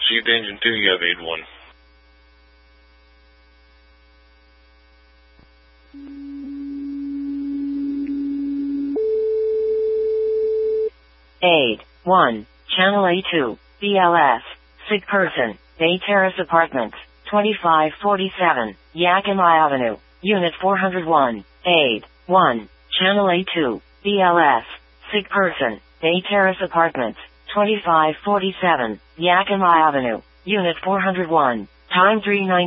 Received engine 2, you have aid 1. Aid 1, Channel A2, BLS, sick person, Bay Terrace Apartments, 2547, Yakima Avenue, Unit 401. Aid 1, Channel A2, BLS, sick person, Bay Terrace Apartments, 2547, Yakima Avenue, Unit 401. Time 3:19.